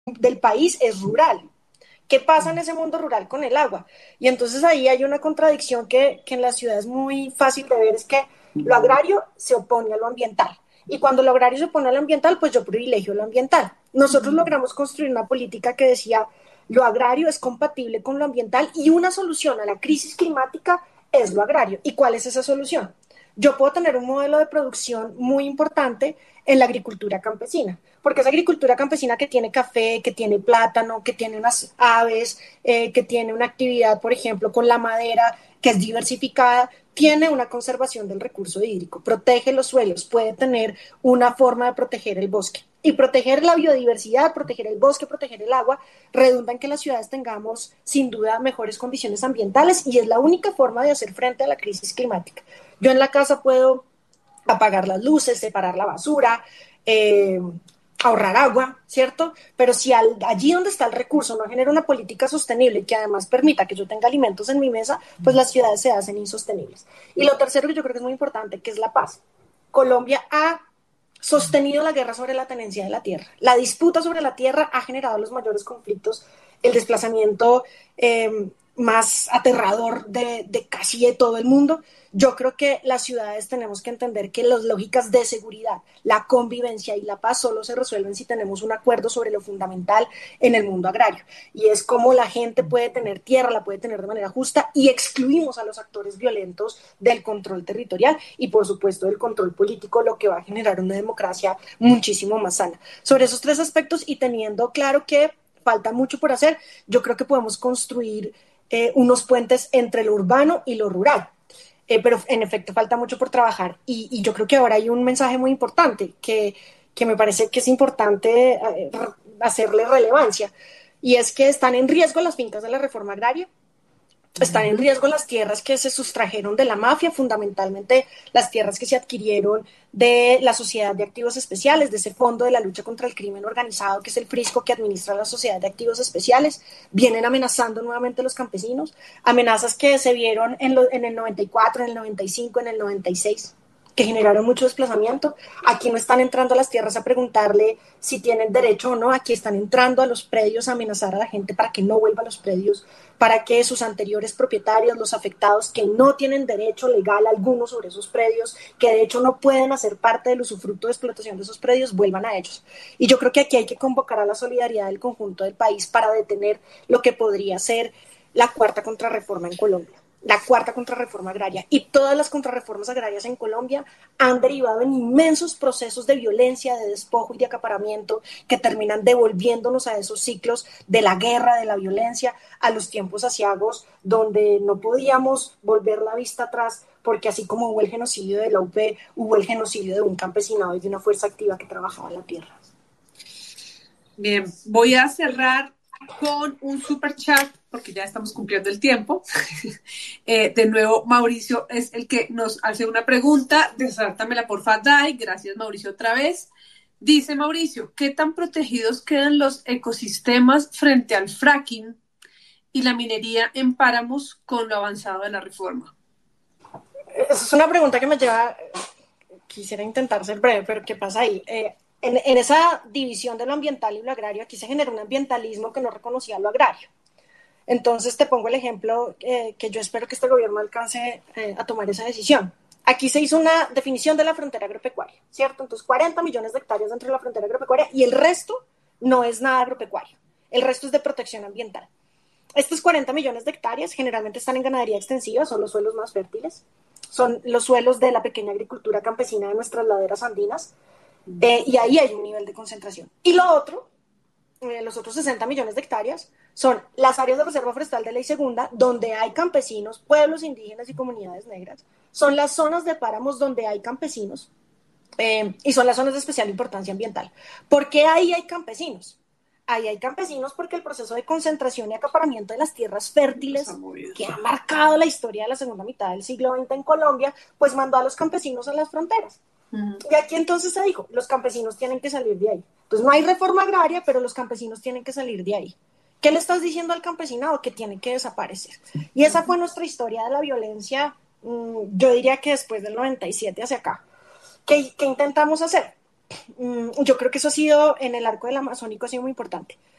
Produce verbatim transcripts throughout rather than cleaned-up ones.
del país es rural. ¿Qué pasa en ese mundo rural con el agua? Y entonces ahí hay una contradicción que, que en la ciudad es muy fácil de ver, es que lo agrario se opone a lo ambiental. Y cuando lo agrario se opone a lo ambiental, pues yo privilegio lo ambiental. Nosotros logramos construir una política que decía, lo agrario es compatible con lo ambiental y una solución a la crisis climática es lo agrario. ¿Y cuál es esa solución? Yo puedo tener un modelo de producción muy importante en la agricultura campesina, porque es agricultura campesina que tiene café, que tiene plátano, que tiene unas aves, eh, que tiene una actividad, por ejemplo, con la madera, que es diversificada, tiene una conservación del recurso hídrico, protege los suelos, puede tener una forma de proteger el bosque. Y proteger la biodiversidad, proteger el bosque, proteger el agua, redunda en que las ciudades tengamos sin duda mejores condiciones ambientales y es la única forma de hacer frente a la crisis climática. Yo en la casa puedo apagar las luces, separar la basura, eh, ahorrar agua, ¿cierto? Pero si al, allí donde está el recurso no genera una política sostenible que además permita que yo tenga alimentos en mi mesa, pues las ciudades se hacen insostenibles. Y lo tercero que yo creo que es muy importante, que es la paz. Colombia ha sostenido la guerra sobre la tenencia de la tierra. La disputa sobre la tierra ha generado los mayores conflictos, el desplazamiento eh, más aterrador de, de casi de todo el mundo. Yo creo que las ciudades tenemos que entender que las lógicas de seguridad, la convivencia y la paz solo se resuelven si tenemos un acuerdo sobre lo fundamental en el mundo agrario. Y es cómo la gente puede tener tierra, la puede tener de manera justa y excluimos a los actores violentos del control territorial y, por supuesto, del control político, lo que va a generar una democracia muchísimo más sana. Sobre esos tres aspectos y teniendo claro que falta mucho por hacer, yo creo que podemos construir eh, unos puentes entre lo urbano y lo rural. Eh, pero en efecto falta mucho por trabajar y, y, yo creo que ahora hay un mensaje muy importante que, que me parece que es importante eh, hacerle relevancia y es que están en riesgo las fincas de la reforma agraria, están en riesgo las tierras que se sustrajeron de la mafia, fundamentalmente las tierras que se adquirieron de la Sociedad de Activos Especiales, de ese fondo de la lucha contra el crimen organizado que es el Frisco que administra la Sociedad de Activos Especiales, vienen amenazando nuevamente a los campesinos, amenazas que se vieron en, lo, en el noventa y cuatro, en el noventa y cinco, en el noventa y seis, que generaron mucho desplazamiento. Aquí no están entrando a las tierras a preguntarle si tienen derecho o no, aquí están entrando a los predios a amenazar a la gente para que no vuelva a los predios, para que sus anteriores propietarios, los afectados que no tienen derecho legal alguno sobre esos predios, que de hecho no pueden hacer parte del usufructo de explotación de esos predios, vuelvan a ellos. Y yo creo que aquí hay que convocar a la solidaridad del conjunto del país para detener lo que podría ser la cuarta contrarreforma en Colombia, la cuarta contrarreforma agraria. Y todas las contrarreformas agrarias en Colombia han derivado en inmensos procesos de violencia, de despojo y de acaparamiento que terminan devolviéndonos a esos ciclos de la guerra, de la violencia, a los tiempos aciagos donde no podíamos volver la vista atrás porque así como hubo el genocidio de la U P, hubo el genocidio de un campesinado y de una fuerza activa que trabajaba la tierra. Bien, voy a cerrar con un super chat porque ya estamos cumpliendo el tiempo. eh, de nuevo, Mauricio es el que nos hace una pregunta. Desártamela, porfa, Dai. Gracias, Mauricio, otra vez. Dice Mauricio, ¿qué tan protegidos quedan los ecosistemas frente al fracking y la minería en páramos con lo avanzado de la reforma? Esa es una pregunta que me lleva, quisiera intentar ser breve, pero ¿qué pasa ahí? Eh, en, en esa división de lo ambiental y lo agrario, aquí se genera un ambientalismo que no reconocía lo agrario. Entonces te pongo el ejemplo eh, que yo espero que este gobierno alcance eh, a tomar esa decisión. Aquí se hizo una definición de la frontera agropecuaria, ¿cierto? Entonces cuarenta millones de hectáreas dentro de la frontera agropecuaria y el resto no es nada agropecuario. El resto es de protección ambiental. Estos cuarenta millones de hectáreas generalmente están en ganadería extensiva, son los suelos más fértiles, son los suelos de la pequeña agricultura campesina de nuestras laderas andinas, eh, y ahí hay un nivel de concentración. Y lo otro, eh, los otros sesenta millones de hectáreas, son las áreas de reserva forestal de ley segunda, donde hay campesinos, pueblos indígenas y comunidades negras, son las zonas de páramos donde hay campesinos, eh, y son las zonas de especial importancia ambiental. ¿Por qué ahí hay campesinos? Ahí hay campesinos porque el proceso de concentración y acaparamiento de las tierras fértiles que ha marcado la historia de la segunda mitad del siglo veinte en Colombia, pues mandó a los campesinos a las fronteras. Uh-huh. Y aquí entonces se dijo, los campesinos tienen que salir de ahí. Entonces no hay reforma agraria, pero los campesinos tienen que salir de ahí. ¿Qué le estás diciendo al campesinado? Que tiene que desaparecer. Y esa fue nuestra historia de la violencia, mmm, yo diría que después del noventa y siete hacia acá. ¿Qué, qué intentamos hacer? Yo creo que eso ha sido, en el arco del Amazónico, ha sido muy importante.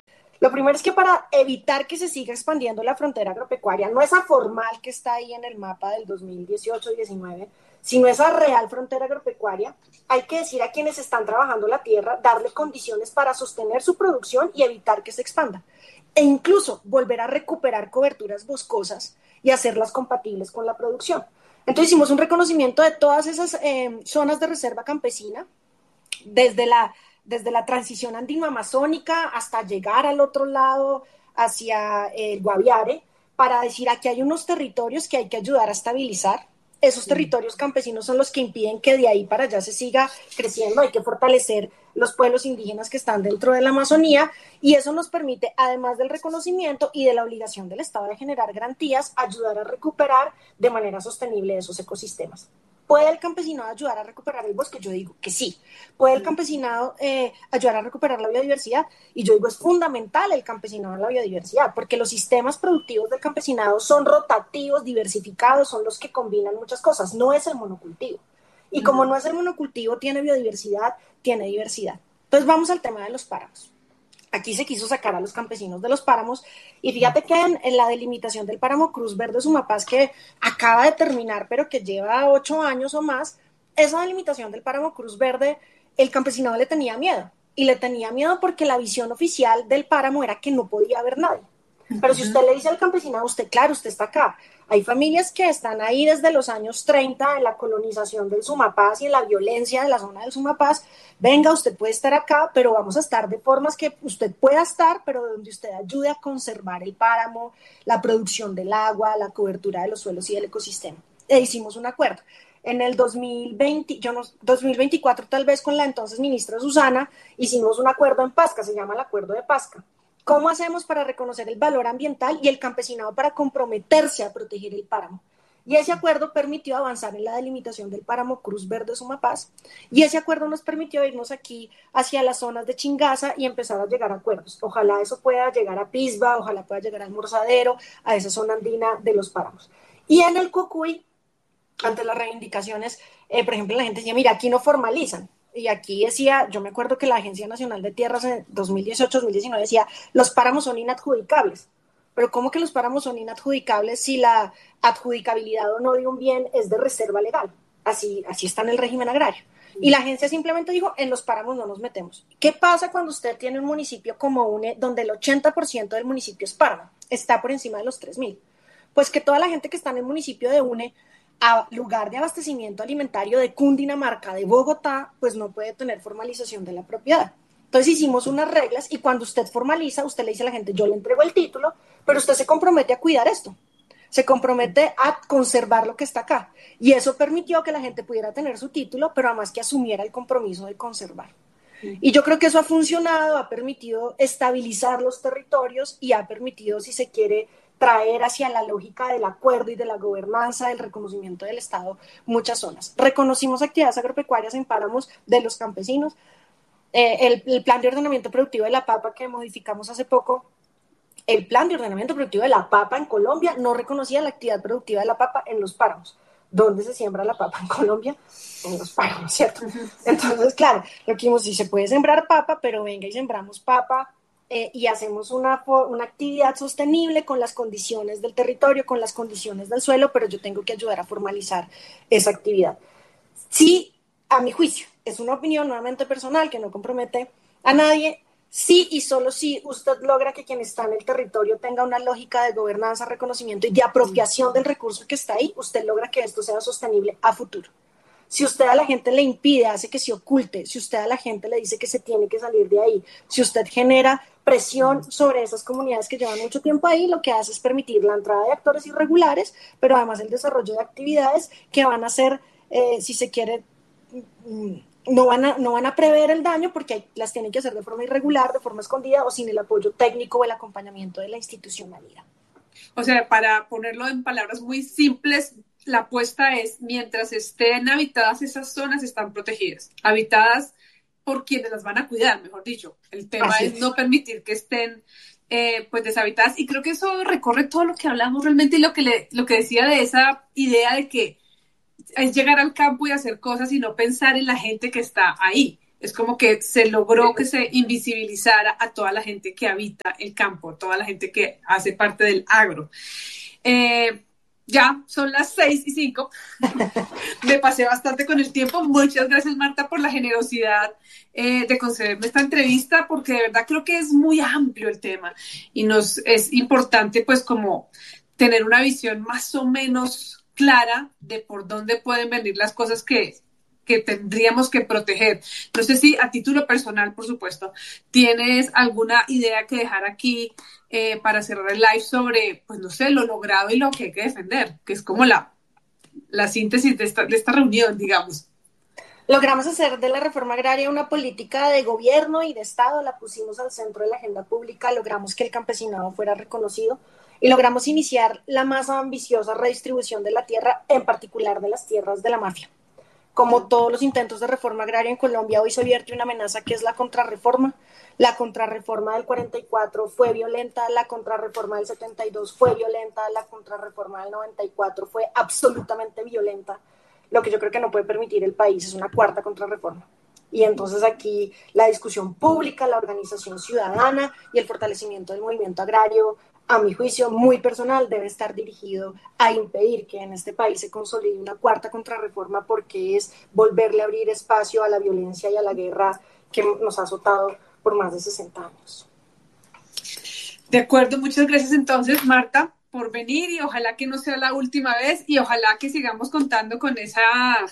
Lo primero es que para evitar que se siga expandiendo la frontera agropecuaria, no esa formal que está ahí en el mapa del dos mil dieciocho diecinueve, sino esa real frontera agropecuaria, hay que decir a quienes están trabajando la tierra, darle condiciones para sostener su producción y evitar que se expanda. E incluso volver a recuperar coberturas boscosas y hacerlas compatibles con la producción. Entonces hicimos un reconocimiento de todas esas eh, zonas de reserva campesina, desde la, desde la transición andino-amazónica hasta llegar al otro lado, hacia el Guaviare, para decir aquí hay unos territorios que hay que ayudar a estabilizar. Esos territorios campesinos son los que impiden que de ahí para allá se siga creciendo. Hay que fortalecer los pueblos indígenas que están dentro de la Amazonía y eso nos permite, además del reconocimiento y de la obligación del Estado de generar garantías, ayudar a recuperar de manera sostenible esos ecosistemas. ¿Puede el campesinado ayudar a recuperar el bosque? Yo digo que sí. ¿Puede el campesinado eh, ayudar a recuperar la biodiversidad? Y yo digo, es fundamental el campesinado en la biodiversidad, porque los sistemas productivos del campesinado son rotativos, diversificados, son los que combinan muchas cosas, no es el monocultivo. Y como no es el monocultivo, tiene biodiversidad, tiene diversidad. Entonces vamos al tema de los páramos. Aquí se quiso sacar a los campesinos de los páramos y fíjate que en, en la delimitación del páramo Cruz Verde Sumapaz que acaba de terminar pero que lleva ocho años o más, esa delimitación del páramo Cruz Verde el campesinado le tenía miedo y le tenía miedo porque la visión oficial del páramo era que no podía haber nadie. Pero si usted le dice al campesinado, usted, claro, usted está acá. Hay familias que están ahí desde los años treinta en la colonización del Sumapaz y en la violencia de la zona del Sumapaz. Venga, usted puede estar acá, pero vamos a estar de formas que usted pueda estar, pero donde usted ayude a conservar el páramo, la producción del agua, la cobertura de los suelos y del ecosistema. E hicimos un acuerdo. En el dos mil veinte, yo no, dos mil veinticuatro tal vez con la entonces ministra Susana, hicimos un acuerdo en Pasca, se llama el Acuerdo de Pasca. ¿Cómo hacemos para reconocer el valor ambiental y el campesinado para comprometerse a proteger el páramo? Y ese acuerdo permitió avanzar en la delimitación del páramo Cruz Verde Sumapaz y ese acuerdo nos permitió irnos aquí hacia las zonas de Chingaza y empezar a llegar a acuerdos. Ojalá eso pueda llegar a Pisba, ojalá pueda llegar al Morzadero, a esa zona andina de los páramos. Y en el Cocuy, ante las reivindicaciones, eh, por ejemplo, la gente decía, mira, aquí no formalizan. Y aquí decía, yo me acuerdo que la Agencia Nacional de Tierras en dos mil dieciocho dos mil diecinueve decía, los páramos son inadjudicables. Pero ¿cómo que los páramos son inadjudicables si la adjudicabilidad o no de un bien es de reserva legal? Así, así está en el régimen agrario. Y la agencia simplemente dijo, en los páramos no nos metemos. ¿Qué pasa cuando usted tiene un municipio como UNE, donde el ochenta por ciento del municipio es páramo? Está por encima de los tres mil. Pues que toda la gente que está en el municipio de UNE, a lugar de abastecimiento alimentario de Cundinamarca, de Bogotá, pues no puede tener formalización de la propiedad. Entonces hicimos unas reglas y cuando usted formaliza, usted le dice a la gente, yo le entrego el título, pero usted se compromete a cuidar esto, se compromete a conservar lo que está acá. Y eso permitió que la gente pudiera tener su título, pero además que asumiera el compromiso de conservar. Y yo creo que eso ha funcionado, ha permitido estabilizar los territorios y ha permitido, si se quiere, traer hacia la lógica del acuerdo y de la gobernanza, del reconocimiento del Estado, muchas zonas. Reconocimos actividades agropecuarias en páramos de los campesinos. Eh, el, el plan de ordenamiento productivo de la papa que modificamos hace poco, el plan de ordenamiento productivo de la papa en Colombia no reconocía la actividad productiva de la papa en los páramos. ¿Dónde se siembra la papa en Colombia? En los páramos, ¿cierto? Entonces, claro, lo que dijimos, sí se puede sembrar papa, pero venga y sembramos papa eh, y hacemos una, una actividad sostenible con las condiciones del territorio, con las condiciones del suelo, pero yo tengo que ayudar a formalizar esa actividad. Sí, a mi juicio, es una opinión nuevamente personal que no compromete a nadie. Sí y solo si usted logra que quien está en el territorio tenga una lógica de gobernanza, reconocimiento y de apropiación del recurso que está ahí, usted logra que esto sea sostenible a futuro. Si usted a la gente le impide, hace que se oculte, si usted a la gente le dice que se tiene que salir de ahí, si usted genera presión sobre esas comunidades que llevan mucho tiempo ahí, lo que hace es permitir la entrada de actores irregulares, pero además el desarrollo de actividades que van a ser, eh, si se quiere, no van, a, no van a prever el daño porque hay, las tienen que hacer de forma irregular, de forma escondida o sin el apoyo técnico o el acompañamiento de la institucionalidad. O sea, para ponerlo en palabras muy simples, la apuesta es, mientras estén habitadas esas zonas, están protegidas, habitadas por quienes las van a cuidar, mejor dicho. El tema es, es no permitir que estén eh, pues deshabitadas, y creo que eso recorre todo lo que hablamos realmente y lo que, le, lo que decía de esa idea de que es llegar al campo y hacer cosas y no pensar en la gente que está ahí. Es como que se logró que se invisibilizara a toda la gente que habita el campo, toda la gente que hace parte del agro. Eh, ya son las seis y cinco. Me pasé bastante con el tiempo. Muchas gracias, Marta, por la generosidad eh, de concederme esta entrevista, porque de verdad creo que es muy amplio el tema y nos es importante pues como tener una visión más o menos clara de por dónde pueden venir las cosas que que tendríamos que proteger. No sé si a título personal, por supuesto, tienes alguna idea que dejar aquí eh, para cerrar el live sobre, pues no sé, lo logrado y lo que hay que defender, que es como la, la síntesis de esta, de esta reunión, digamos. Logramos hacer de la reforma agraria una política de gobierno y de Estado, la pusimos al centro de la agenda pública, logramos que el campesinado fuera reconocido y logramos iniciar la más ambiciosa redistribución de la tierra, en particular de las tierras de la mafia. Como todos los intentos de reforma agraria en Colombia, hoy se vierte una amenaza que es la contrarreforma. La contrarreforma del cuarenta y cuatro fue violenta, la contrarreforma del setenta y dos fue violenta, la contrarreforma del noventa y cuatro fue absolutamente violenta. Lo que yo creo que no puede permitir el país es una cuarta contrarreforma. Y entonces aquí la discusión pública, la organización ciudadana y el fortalecimiento del movimiento agrario, a mi juicio muy personal, debe estar dirigido a impedir que en este país se consolide una cuarta contrarreforma, porque es volverle a abrir espacio a la violencia y a la guerra que nos ha azotado por más de sesenta años. De acuerdo, muchas gracias entonces, Marta, por venir, y ojalá que no sea la última vez y ojalá que sigamos contando con esa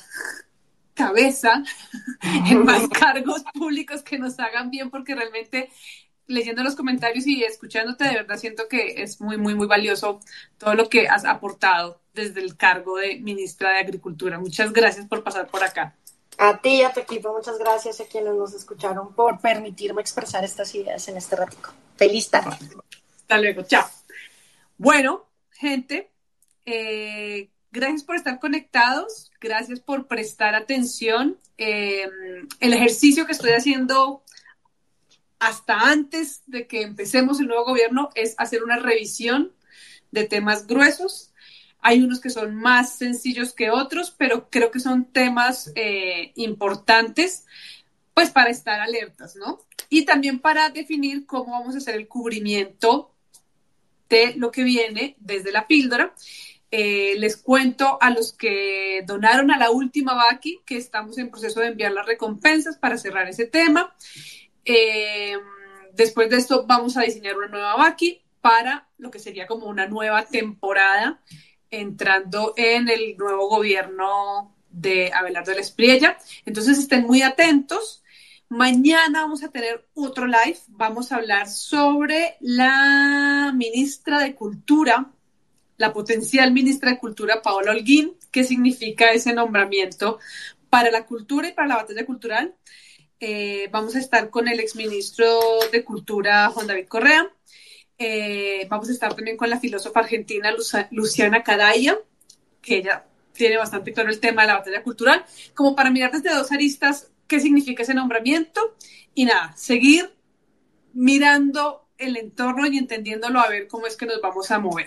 cabeza en más cargos públicos que nos hagan bien, porque realmente leyendo los comentarios y escuchándote, de verdad siento que es muy, muy, muy valioso todo lo que has aportado desde el cargo de ministra de Agricultura. Muchas gracias por pasar por acá. A ti y a tu equipo, muchas gracias a quienes nos escucharon por permitirme expresar estas ideas en este ratico. Feliz tarde. Hasta luego, chao. Bueno, gente, eh, gracias por estar conectados, gracias por prestar atención. Eh, el ejercicio que estoy haciendo hasta antes de que empecemos el nuevo gobierno es hacer una revisión de temas gruesos. Hay unos que son más sencillos que otros, pero creo que son temas eh, importantes, pues para estar alertas, ¿no? Y también para definir cómo vamos a hacer el cubrimiento de lo que viene desde la píldora. Eh, les cuento a los que donaron a la última Vaki que estamos en proceso de enviar las recompensas para cerrar ese tema. Eh, después de esto vamos a diseñar una nueva Vaki para lo que sería como una nueva temporada entrando en el nuevo gobierno de Abelardo Espriella. Entonces estén muy atentos. Mañana vamos a tener otro live. Vamos a hablar sobre la ministra de Cultura, la potencial ministra de Cultura, Paola Holguín. ¿Qué significa ese nombramiento para la cultura y para la batalla cultural? Eh, vamos a estar con el exministro de Cultura, Juan David Correa. Eh, vamos a estar también con la filósofa argentina Luciana Cadaya, que ella tiene bastante claro el tema de la batalla cultural, como para mirar desde dos aristas qué significa ese nombramiento y nada, seguir mirando el entorno y entendiéndolo a ver cómo es que nos vamos a mover.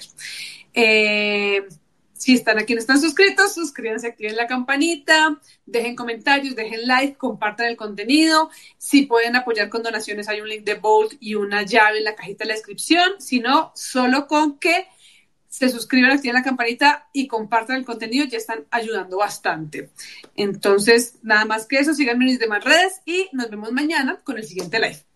Eh, si están aquí y no están suscritos, suscríbanse, activen la campanita, dejen comentarios, dejen like, compartan el contenido. Si pueden apoyar con donaciones, hay un link de Bolt y una llave en la cajita de la descripción. Si no, solo con que se suscriban, activen la campanita y compartan el contenido, ya están ayudando bastante. Entonces, nada más que eso, síganme en mis demás redes y nos vemos mañana con el siguiente live.